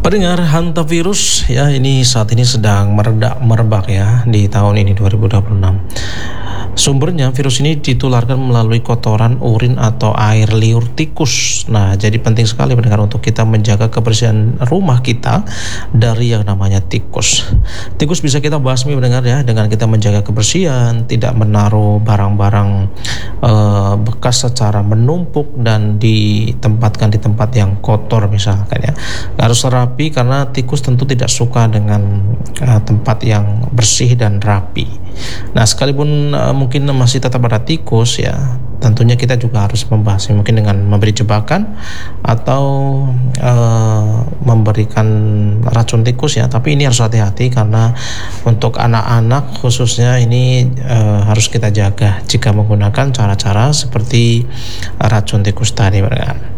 Pendengar, hantavirus ya ini saat ini sedang merebak ya di tahun ini 2026. Sumbernya virus ini ditularkan melalui kotoran, urin atau air liur tikus. Nah, jadi penting sekali pendengar untuk kita menjaga kebersihan rumah kita dari yang namanya tikus. Tikus bisa kita basmi pendengar ya dengan kita menjaga kebersihan, tidak menaruh barang-barang bekas secara menumpuk dan ditempatkan di tempat yang kotor misalkan ya. Harus rapi karena tikus tentu tidak suka dengan tempat yang bersih dan rapi. Nah, sekalipun mungkin masih tetap ada tikus ya, tentunya kita juga harus membahasnya mungkin dengan memberi jebakan atau memberikan racun tikus ya. Tapi ini harus hati-hati karena untuk anak-anak khususnya ini harus kita jaga jika menggunakan cara-cara seperti racun tikus tadi.